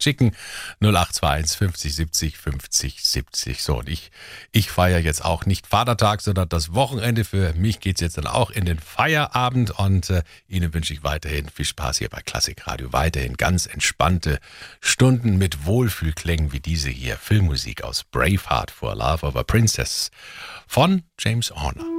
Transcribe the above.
schicken. 0821 50 70 50 70. So, und ich feiere jetzt auch nicht Vatertag, sondern das Wochenende. Für mich geht es jetzt dann auch in den Feierabend und Ihnen wünsche ich weiterhin viel Spaß hier bei Klassikradio. Weiterhin ganz entspannte Stunden mit Wohlfühlklängen wie diese hier. Filmmusik aus Braveheart for Love of a Princess von James Horner.